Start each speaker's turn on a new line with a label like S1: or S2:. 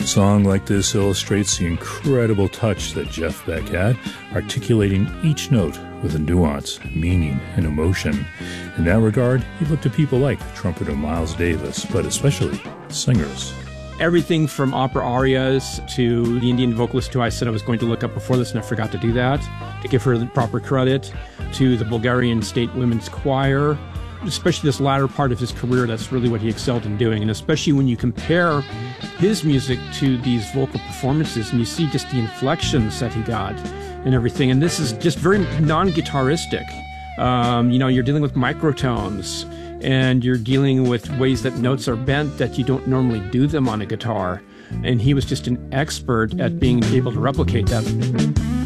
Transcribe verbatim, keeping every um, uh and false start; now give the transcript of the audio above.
S1: song like this illustrates the incredible touch that Jeff Beck had, articulating each note with a nuance, meaning, and emotion. In that regard, he looked to people like trumpeter Miles Davis, but especially singers.
S2: Everything from opera arias to the Indian vocalist who I said I was going to look up before this, and I forgot to do that, to give her the proper credit, to the Bulgarian State Women's Choir, especially this latter part of his career. That's really what he excelled in doing, and especially when you compare his music to these vocal performances and you see just the inflections that he got and everything. And this is just very non-guitaristic. Um, you know, you're dealing with microtones, and you're dealing with ways that notes are bent that you don't normally do them on a guitar. And he was just an expert at being able to replicate that.